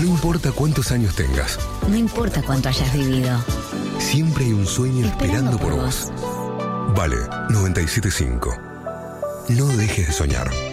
No importa cuántos años tengas. No importa cuánto hayas vivido. Siempre hay un sueño esperando por vos. Vale 97.5. No dejes de soñar.